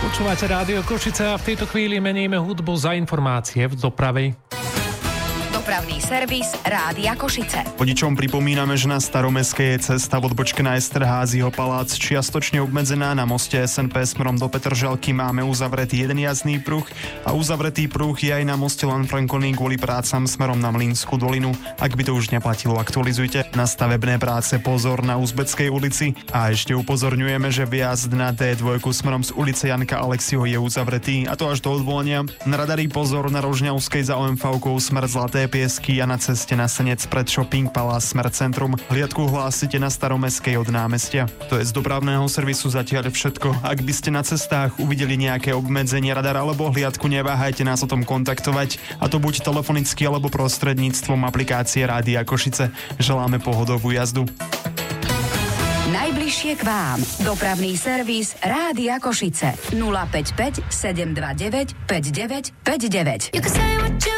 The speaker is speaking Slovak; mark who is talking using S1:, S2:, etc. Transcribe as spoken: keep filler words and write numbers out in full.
S1: Počúvate Rádio Košice a v tejto chvíli meníme hudbu za informácie v doprave.
S2: Dopravný servis Rádia Košice.
S3: Vodičom pripomíname, že na Staromestskej je cesta v odbočke na Esterházyho palác čiastočne obmedzená. Na moste es en pé smerom do Petržalky máme uzavretý jeden jazdný pruh a uzavretý pruh je aj na moste Lanfrankoný kvôli prácam smerom na Mlynskú dolinu. Ak by to už neplatilo, aktualizujte. Na stavebné práce pozor na Uzbeckej ulici. A ešte upozorňujeme, že vjazd na dé dva smerom z ulice Janka Alexiho je uzavretý, a to až do odvolania. Na radari pozor na Rožňavskej za ó em vé-kou smer Zlaté Piesky a na ceste na Senec pred Shopping Palace smer centrum. Hliadku hlásite na Staromestskej od námestia. To je z dopravného servisu zatiaľ všetko. Ak by ste na cestách uvideli nejaké obmedzenie radara alebo hliadku, neváhajte nás o tom kontaktovať, a to buď telefonicky alebo prostredníctvom aplikácie Rádia Košice. Želáme pohodovú jazdu.
S2: Najbližšie k vám. Dopravný servis Rádia Košice. nula päť päť sedem dva deväť päť deväť päť deväť.